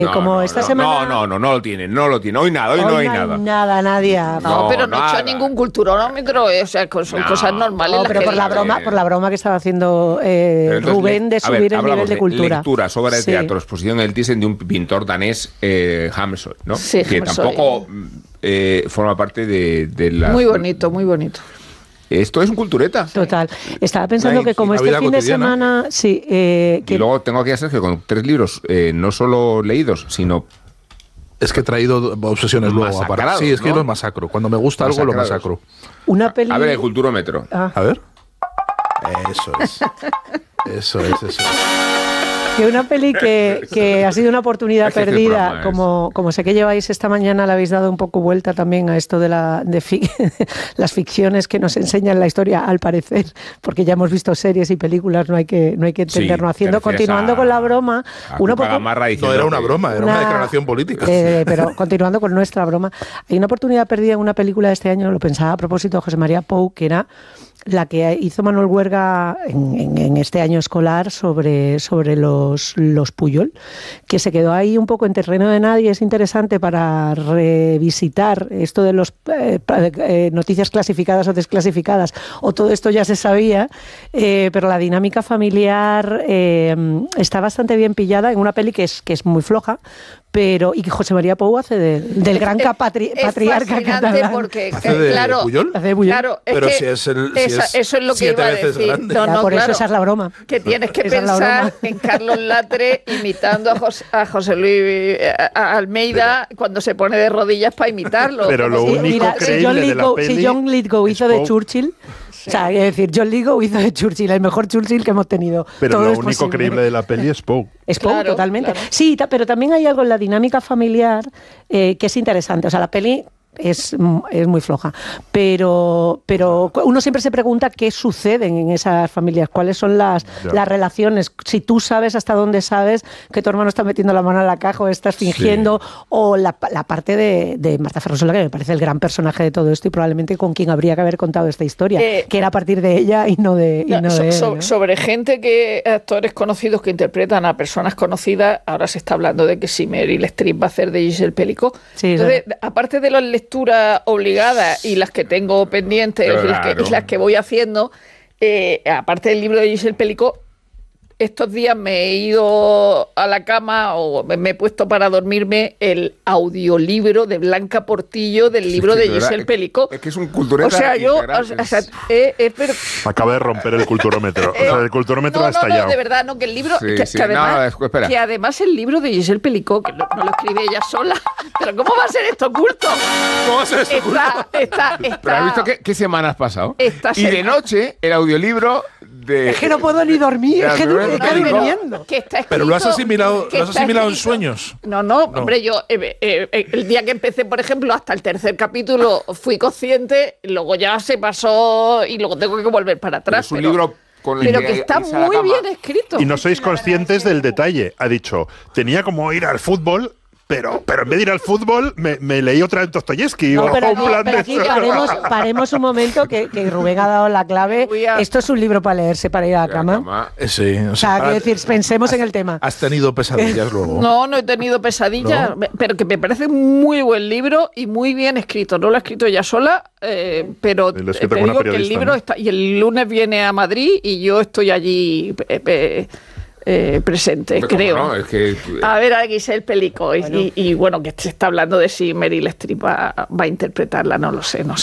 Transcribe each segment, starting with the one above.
Como esta semana... No lo tiene. Hoy no hay nada. Nada, Nadia. No, pero no he hecho ningún culturómetro, o sea, son cosas normales. No, pero por la broma que estaba haciendo Rubén de subir el nivel de cultura. Lecturas, obras de teatro, exposición en el Thyssen de un pintor danés, Hamsun, ¿no? Sí, que tampoco forma parte de la... Muy bonito. Esto es un cultureta. Total. Estaba pensando que como este fin de semana... Sí, y luego tengo aquí a Sergio con 3 libros, no solo leídos, sino... Es que he traído obsesiones luego. Sí, es que yo los masacro. Cuando me gusta algo, lo masacro. Una peli... A ver, el culturómetro. A ver. Eso es. Que una peli que ha sido una oportunidad perdida, como sé que lleváis esta mañana, le habéis dado un poco vuelta también a esto de las ficciones que nos enseñan la historia, al parecer, porque ya hemos visto series y películas, no hay que entendernos haciendo. Continuando con la broma, no era una broma, era una declaración política. Pero continuando con nuestra broma, hay una oportunidad perdida en una película de este año, lo pensaba a propósito de José María Pou, que era la que hizo Manuel Huerga en este año escolar sobre los Puyol, que se quedó ahí un poco en terreno de nadie. Es interesante para revisitar esto de los noticias clasificadas o desclasificadas, o todo esto ya se sabía, pero la dinámica familiar está bastante bien pillada en una peli que es muy floja, y que José María Pou hace del gran patriarca catalán. Porque, ¿Hace de Puyol? Hace de Puyol. Claro, pero eso es lo que iba a decir. Por eso esa es la broma. Que tienes que pensar en Carlos Latre imitando a José Luis Almeida cuando se pone de rodillas para imitarlo. Pero lo único creíble de la peli... Si John Lithgow hizo de Churchill... Sí. O sea, es decir, John Lithgow hizo de Churchill, el mejor Churchill que hemos tenido. Pero todo lo único creíble de la peli es Poe. Es Poe, totalmente. Claro. Sí, pero también hay algo en la dinámica familiar que es interesante. O sea, la peli es muy floja, pero uno siempre se pregunta qué sucede en esas familias, cuáles son las relaciones, si tú sabes hasta dónde sabes que tu hermano está metiendo la mano en la caja o estás fingiendo, o la parte de Marta Ferrusola, que me parece el gran personaje de todo esto y probablemente con quien habría que haber contado esta historia, que era a partir de ella y no de él, ¿no? Sobre gente actores conocidos que interpretan a personas conocidas, ahora se está hablando de que si Meryl Streep va a hacer de Giselle Pelicot. Sí, entonces, aparte de los lectura obligada y las que tengo pendientes y las que voy haciendo, aparte del libro de Giselle Pelicot, estos días me he ido a la cama o me he puesto para dormirme el audiolibro de Blanca Portillo del libro de Giselle Pelicot. Es que es un cultureta. Acaba de romper el culturómetro. El culturómetro ha estallado. No, de verdad, que el libro... que además el libro de Giselle Pelicot, que no lo escribe ella sola, pero ¿cómo va a ser esto oculto? ¿Cómo va a ser esto oculto? Pero ¿has visto qué semana has pasado? Y de noche, el audiolibro de... Es que no puedo ni dormir, es que no que está escrito, pero lo has asimilado en sueños. No, hombre, yo el día que empecé, por ejemplo, hasta el 3er capítulo fui consciente, luego ya se pasó y luego tengo que volver para atrás. Es un libro pero que está muy bien escrito. Y no sois conscientes del detalle. Ha dicho, tenía como ir al fútbol, pero en vez de ir al fútbol, me leí otra vez Dostoyevsky. Pero aquí paremos un momento, que Rubén ha dado la clave. Esto es un libro para leerse, para ir a la cama. Sí. O sea, quiero decir, pensemos en el tema. ¿Has tenido pesadillas luego? No he tenido pesadillas, pero que me parece un muy buen libro y muy bien escrito. No lo ha escrito ella sola, pero te digo que el libro está... Y el lunes viene a Madrid y yo estoy allí... presente, creo. No, es que... A ver, a Giselle Pelicot. Y bueno, que se está hablando de si Meryl Streep va a interpretarla. No lo sé.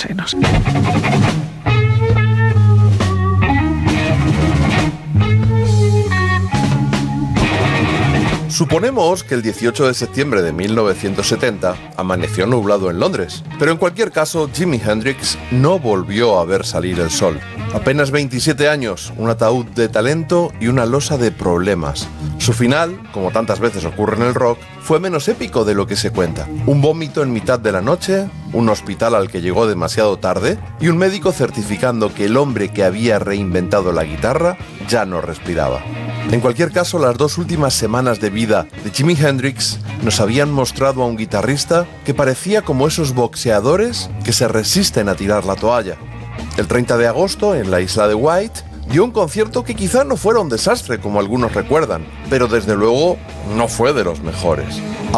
Suponemos que el 18 de septiembre de 1970 amaneció nublado en Londres, pero en cualquier caso Jimi Hendrix no volvió a ver salir el sol. Apenas 27 años, un ataúd de talento y una losa de problemas. Su final, como tantas veces ocurre en el rock, fue menos épico de lo que se cuenta. Un vómito en mitad de la noche, un hospital al que llegó demasiado tarde y un médico certificando que el hombre que había reinventado la guitarra ya no respiraba. En cualquier caso, las 2 últimas semanas de vida de Jimi Hendrix nos habían mostrado a un guitarrista que parecía como esos boxeadores que se resisten a tirar la toalla. El 30 de agosto, en la isla de White, dio un concierto que quizá no fuera un desastre como algunos recuerdan, pero desde luego no fue de los mejores.